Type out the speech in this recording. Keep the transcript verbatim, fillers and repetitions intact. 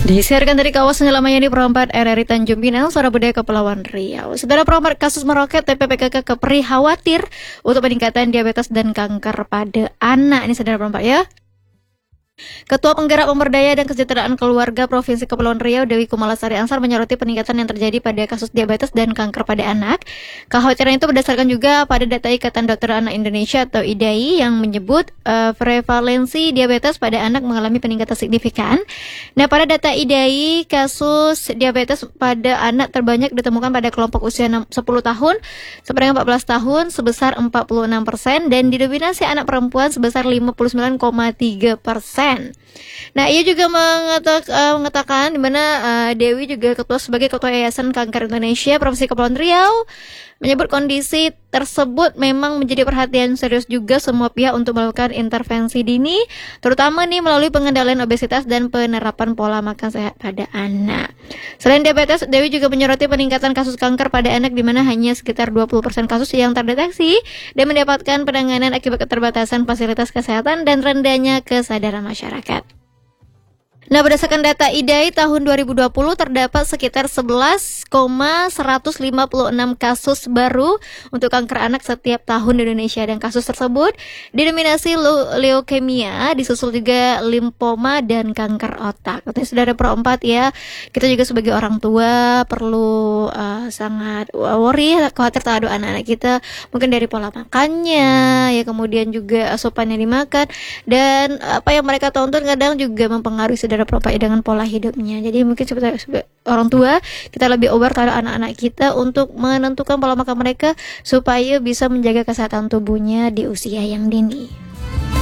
Disiarkan dari kawasan Lamayani Perempat R R I Tanjung Pinang, Suara Budaya Kepulauan Riau. Saudara, Perempat kasus meroket, T P P K K Kepri khawatir untuk peningkatan diabetes dan kanker pada anak. Ini saudara Perempat ya. Ketua Penggerak Pemberdayaan dan Kesejahteraan Keluarga Provinsi Kepulauan Riau, Dewi Kumalasari Ansar, menyoroti peningkatan yang terjadi pada kasus diabetes dan kanker pada anak. Kekhawatiran itu berdasarkan juga pada data Ikatan Dokter Anak Indonesia atau I D A I yang menyebut uh, prevalensi diabetes pada anak mengalami peningkatan signifikan. Nah, pada data I D A I, kasus diabetes pada anak terbanyak ditemukan pada kelompok usia sepuluh tahun sampai dengan empat belas tahun sebesar empat puluh enam persen dan didominasi anak perempuan sebesar lima puluh sembilan koma tiga persen. Nah, ia juga mengetak, uh, mengatakan di mana uh, Dewi juga ketua sebagai Ketua Yayasan Kanker Indonesia Provinsi Kepulauan Riau menyebut kondisi tersebut memang menjadi perhatian serius juga semua pihak untuk melakukan intervensi dini, terutama nih melalui pengendalian obesitas dan penerapan pola makan sehat pada anak. Selain diabetes, Dewi juga menyoroti peningkatan kasus kanker pada anak di mana hanya sekitar dua puluh persen kasus yang terdeteksi dan mendapatkan penanganan akibat keterbatasan fasilitas kesehatan dan rendahnya kesadaran masyarakat. Nah, berdasarkan data I D A I tahun dua ribu dua puluh terdapat sekitar sebelas koma seratus lima puluh enam kasus baru untuk kanker anak setiap tahun di Indonesia, dan kasus tersebut didominasi leukemia, disusul juga limfoma dan kanker otak. Katanya saudara Perempat ya, kita juga sebagai orang tua perlu uh, sangat worry, khawatir terhadap anak-anak kita, mungkin dari pola makannya ya, kemudian juga asupan yang dimakan dan apa yang mereka tonton kadang juga mempengaruhi saudara Perempat dengan pola hidupnya. Jadi mungkin sebagai orang tua kita lebih aware terhadap anak-anak kita untuk menentukan pola makan mereka supaya bisa menjaga kesehatan tubuhnya di usia yang dini.